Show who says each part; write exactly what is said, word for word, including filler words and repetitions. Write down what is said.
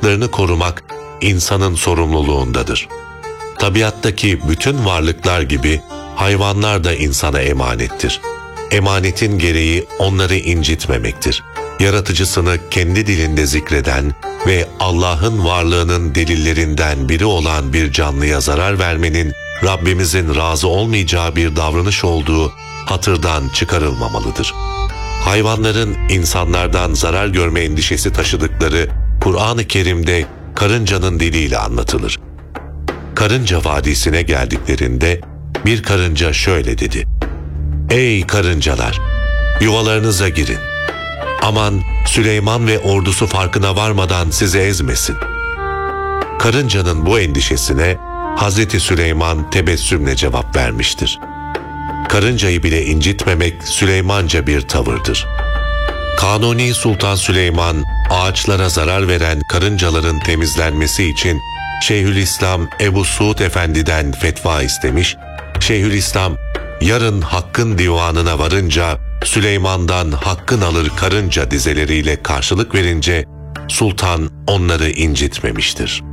Speaker 1: haklarını korumak insanın sorumluluğundadır. Tabiattaki bütün varlıklar gibi hayvanlar da insana emanettir. Emanetin gereği onları incitmemektir. Yaratıcısını kendi dilinde zikreden ve Allah'ın varlığının delillerinden biri olan bir canlıya zarar vermenin Rabbimizin razı olmayacağı bir davranış olduğu hatırdan çıkarılmamalıdır. Hayvanların insanlardan zarar görme endişesi taşıdıkları Kur'an-ı Kerim'de karıncanın diliyle anlatılır. Karınca Vadisi'ne geldiklerinde bir karınca şöyle dedi: "Ey karıncalar, yuvalarınıza girin. Aman Süleyman ve ordusu farkına varmadan sizi ezmesin." Karıncanın bu endişesine Hazreti Süleyman tebessümle cevap vermiştir. Karıncayı bile incitmemek Süleymanca bir tavırdır. Kanuni Sultan Süleyman, ağaçlara zarar veren karıncaların temizlenmesi için Şeyhülislam Ebu Suud Efendi'den fetva istemiş, Şeyhülislam yarın Hakk'ın divanına varınca Süleyman'dan hakkın alır karınca dizeleriyle karşılık verince Sultan onları incitmemiştir.